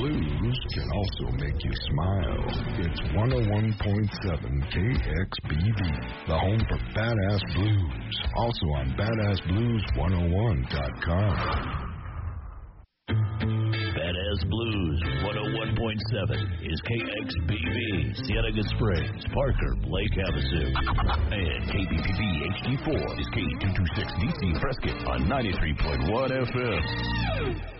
blues can also make you smile. It's 101.7 KXBV, the home for Badass Blues. Also on BadassBlues101.com. Badass Blues 101.7 is KXBV, Cienega Springs, Parker, Lake Havasu. And KBPV HD4 is K226DC Prescott on 93.1 FM.